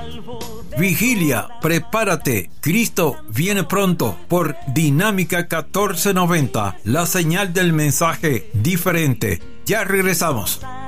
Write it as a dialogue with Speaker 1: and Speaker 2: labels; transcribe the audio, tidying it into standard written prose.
Speaker 1: Vigilia, prepárate, Cristo viene pronto por Dinámica 1490, la señal del mensaje diferente. Ya regresamos.